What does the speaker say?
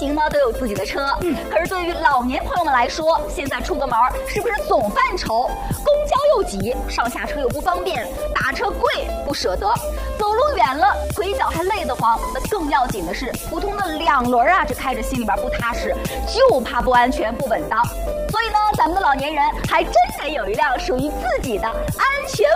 庭呢都有自己的车，可是对于老年朋友们来说，现在出个门是不是总犯愁？公交又挤，上下车又不方便，打车贵不舍得，走路远了腿脚还累得慌。那更要紧的是，普通的2轮啊，这开着心里边不踏实，就怕不安全不稳当。所以呢，咱们的老年人还真得有一辆属于自己的安全